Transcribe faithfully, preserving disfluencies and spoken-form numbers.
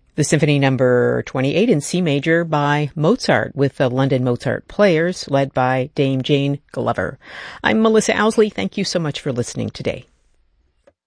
The Symphony Number twenty-eight in C major by Mozart with the London Mozart Players led by Dame Jane Glover. I'm Melissa Owsley. Thank you so much for listening today.